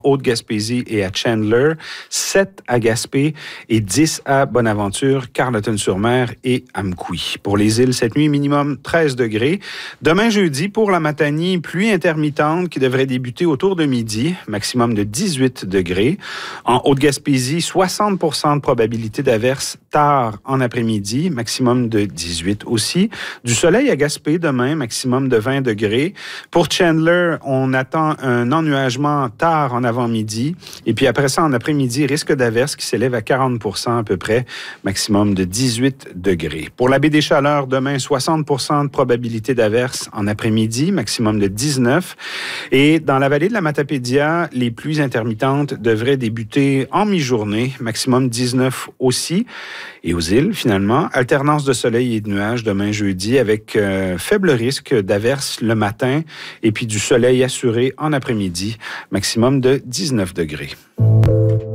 Haute-Gaspésie et à Chandler, 7 à Gaspé et 10 à Bonaventure, Carleton-sur-Mer et Amqui. Pour les îles, cette nuit, minimum 13 degrés. Demain, jeudi, pour la Matanie, pluie intermittente qui devrait débuter autour de midi, maximum de 18 degrés. En Haute-Gaspésie, 60 % de probabilité d'averse tard en après-midi, maximum de 18 aussi. Du soleil à Gaspé demain, maximum de 20 degrés. Pour Chandler, on attend un ennuagement tard en avant-midi. Et puis après ça, en après-midi, risque d'averse qui s'élève à 40 % à peu près, maximum de 18 degrés. Pour la baie des Chaleurs, demain, 60 % de probabilité d'averse en après-midi, maximum de 19. Et dans la vallée de la Matapédia, les pluies intermittentes devraient débuter en mi-journée, maximum 19 aussi. Et aux îles, finalement, alternance de soleil et de nuages demain jeudi avec faible risque d'averse le matin et puis du soleil assuré en après-midi, maximum de 19 degrés.